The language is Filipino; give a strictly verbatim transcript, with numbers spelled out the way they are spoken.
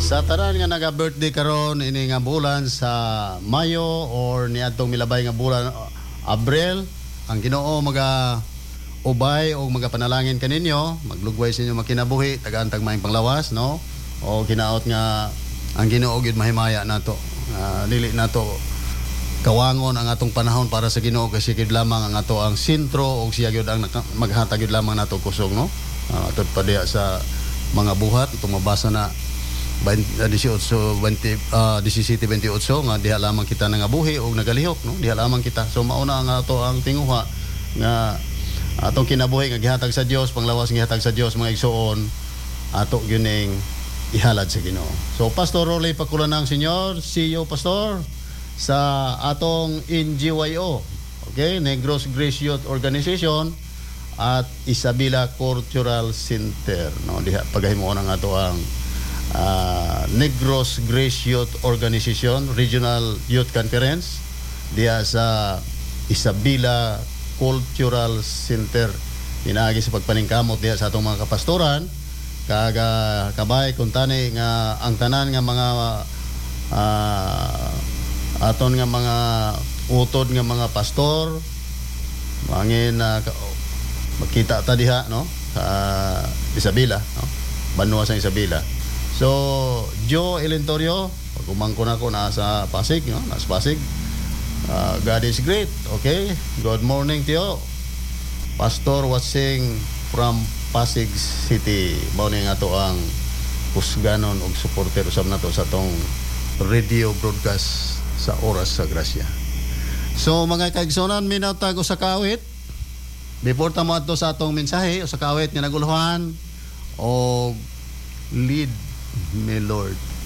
Sa tanan nga naga-birthday karon ini nga bulan sa Mayo or niadtong milabay nga bulan Abril, ang Ginoo maga ubay o magapanalangin kaninyo, maglugway sa inyo makinabuhi, tagaan tag maayong panglawas, no? O kinaot nga ang Ginoo gyud mahimaya nato. Uh, dili nato kawangon ang atong panahon para sa Ginoo kasi gid lamang ang ato ang sentro o siya gyud ang maghatag gyud lamang nato kusog, no? Uh, atud pa diha sa mga buhat itong mabasa na eighteen, twenty, uh, seventeen, twenty-eight nga diha lamang kita nangabuhi o nagalihok, no? Diha lamang kita. So mauna ang ato ang tinguha nga atong kinabuhi nga gihatag sa Dios, panglawas nga gihatag sa Dios mga igsoon, ato gyuning ihalad sa Ginoo. So Pastor Rolly Pakulanang Senyor, C E O Pastor sa atong N G Y O, okay, Negros Grace Youth Organization at Isabela Cultural Center, no? Diha pagahimo ang ato ang Uh, Negros Grace Youth Organization Regional Youth Conference diya sa Isabela Cultural Center. Pinaagi sa pagpaningkamot diya sa atong mga kapastoran kaga kabay kung tani nga ang tanan nga mga uh, aton nga mga utod nga mga pastor mangin uh, makita ta diha, no, sa Isabela, no? Banwa sa Isabela. So, Joe Elentorio, pag umangko na ako, nasa Pasig, no? Nasa Pasig. Uh, God is great, okay? Good morning to you. Pastor watching from Pasig City. Mao ni nga to ang kusganon og supporter usab nato sa tong radio broadcast sa Oras sa Grasya. So, mga kaigsonan, minatag sa kawit. Before tamo adto sa atong mensahe, sa kawit nga naguluhan o lead me Lord.